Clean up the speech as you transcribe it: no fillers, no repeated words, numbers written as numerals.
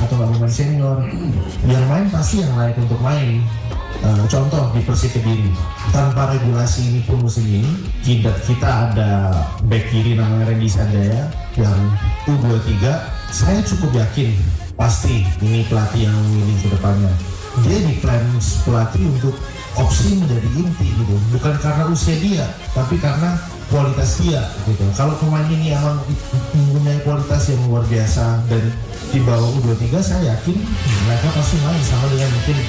atau nggak pemain senior, yang main pasti yang layak untuk main. Contoh di Persik Kediri, tanpa regulasi ini pun musim ini kita ada back kiri namanya Randy Sanjaya yang U23. Saya cukup yakin pasti ini pelatih yang memilih ke depannya. Dia diklaim pelatih untuk opsi menjadi inti gitu, bukan karena usia dia, tapi karena kualitas dia gitu. Kalau pemain ini emang mempunyai kualitas yang luar biasa dan di bawah U23, saya yakin mereka pasti main sama dengan mungkin